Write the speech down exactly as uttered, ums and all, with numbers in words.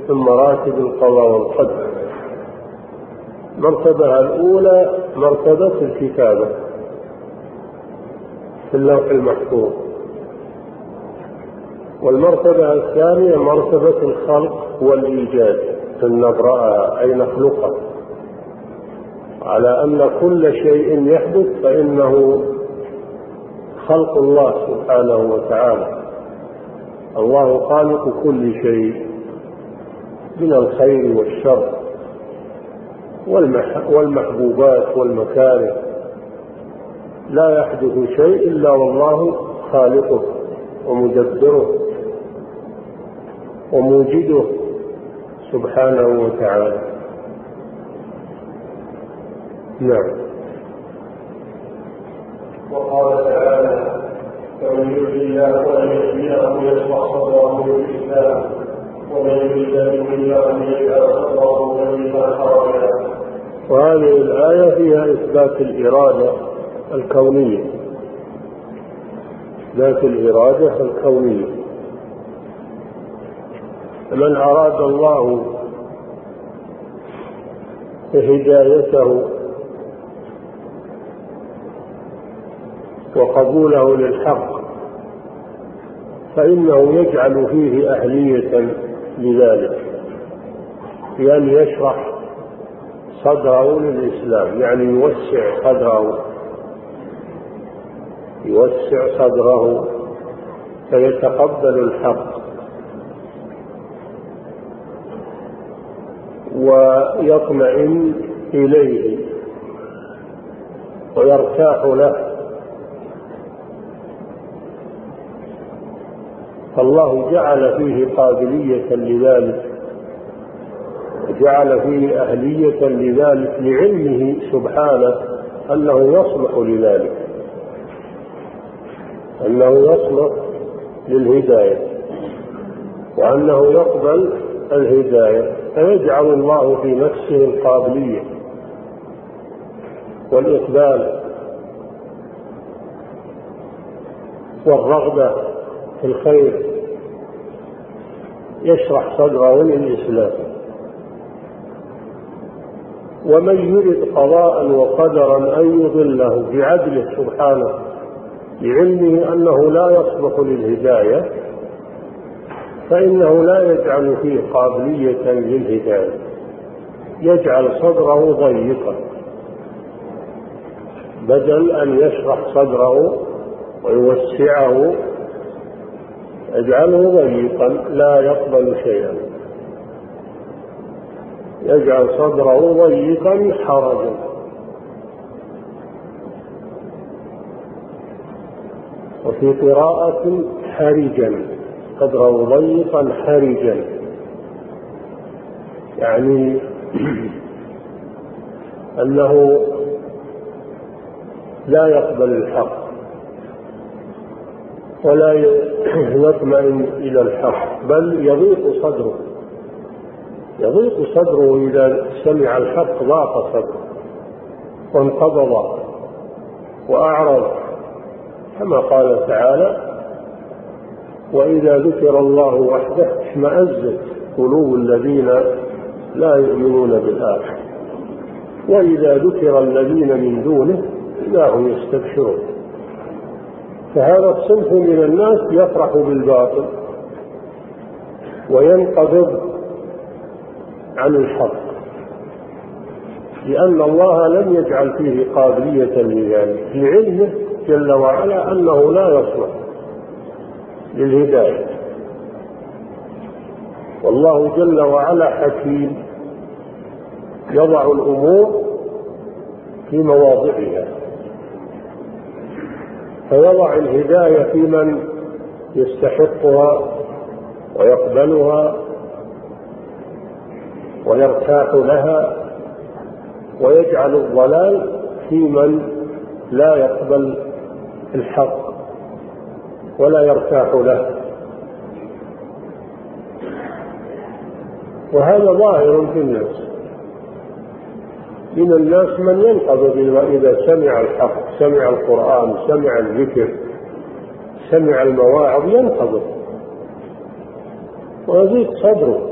من مراتب القضاء والقدر. المرتبة الأولى مرتبة الكتابة في اللوح المحفوظ، والمرتبة الثانية مرتبة الخلق والإيجاد، أن نبرأها أي نخلقها، على أن كل شيء يحدث فإنه خلق الله سبحانه وتعالى. الله خالق كل شيء من الخير والشر والمحبوبات والمكاره، لا يحدث شيء إلا والله خالقه ومدبره وموجده سبحانه وتعالى. نعم. وقال تعالى: فمن يرد الله ان يهديه يشرح صدره للاسلام ومن يريد بالله ان يجعل صدره ضيقا حرجا. وهذه الآية فيها إثبات الإرادة الكونية، ذات الإرادة الكونية. من أراد الله هدايته وقبوله للحق فإنه يجعل فيه أهلية لذلك، بأن يشرح صدره للإسلام، يعني يوسع صدره يوسع صدره فيتقبل الحق ويطمئن إليه ويرتاح له. فالله جعل فيه قابلية لذلك، جعل فيه أهلية لذلك لعلمه سبحانه أنه يصلح لذلك، أنه يصلح للهداية وأنه يقبل الهداية، فيجعل الله في نفسه القابلية والإقبال والرغبة في الخير، يشرح صدره للإسلام. ومن يرد قضاء وقدرا أن يضله بعدله سبحانه لعلمه أنه لا يصلح للهداية فإنه لا يجعل فيه قابلية للهداية، يجعل صدره ضيقا بدل أن يشرح صدره ويوسعه، يجعله ضيقا لا يقبل شيئا، يجعل صدره ضيقا حرجا. وفي قراءة حرجا، صدره ضيقا حرجا، يعني أنه لا يقبل الحق ولا يطمئن إلى الحق، بل يضيق صدره يضيق صدره إذا سمع الحق، ضاق صدره وانقبض وأعرض، كما قال تعالى: وإذا ذكر الله وحده اشمأزت قلوب الذين لا يؤمنون بالآخرة وإذا ذكر الذين من دونه إذا هم يستبشرون. فهذا الصنف من الناس يفرح بالباطل وينقبض عن الحق، لأن الله لم يجعل فيه قابلية لذلك لعلمه جل وعلا أنه لا يصلح للهداية. والله جل وعلا حكيم يضع الأمور في مواضعها، فيضع الهداية في من يستحقها ويقبلها ويرتاح لها، ويجعل الضلال في من لا يقبل الحق ولا يرتاح له. وهذا ظاهر في الناس، من الناس من ينقبض إذا سمع الحق، سمع القرآن، سمع الذكر، سمع المواعظ، ينقبض ويضيق صدره